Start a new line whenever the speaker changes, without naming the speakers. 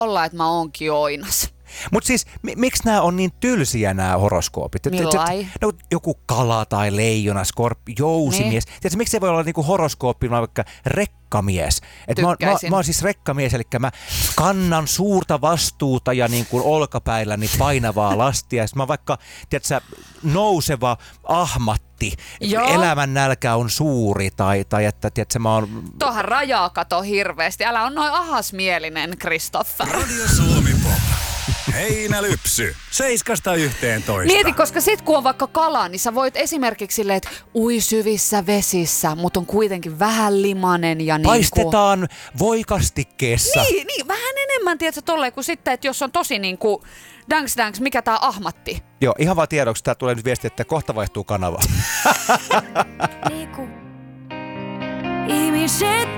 olla, että mä oonkin oinas.
Mutta siis, miksi nämä on niin tylsiä nämä horoskoopit?
Millai?
No, joku kala tai leijona, skorppi, jousimies. Niin. Tiedätkö, miksi se voi olla niinku horoskooppi, vaikka rekkamies? Mä oon siis rekkamies, eli mä kannan suurta vastuuta ja niin kuin olkapäilläni painavaa lastia. Sitten mä oon vaikka, tiedätkö, nouseva ahmatti. Joo. Elämän nälkä on suuri tai että, tiedätkö, mä oon...
Tuohan rajaa kato hirveästi. Älä on noin ahasmielinen, Kristoffer.
Radio Suomi Pop. Heinälypsy. 7–11.
Mieti, koska sit kun on vaikka kala, niin sä voit esimerkiksi silleen, että ui syvissä vesissä, mutta on kuitenkin vähän limanen ja
paistetaan voikastikkeessa.
Niin, vähän enemmän, tiedätkö, tolleen kuin sitten, että jos on tosi niinku dänks, mikä tää ahmatti.
Joo, ihan vaan tiedoksi, tää tulee nyt viesti, että kohta vaihtuu kanava.
Ihmiset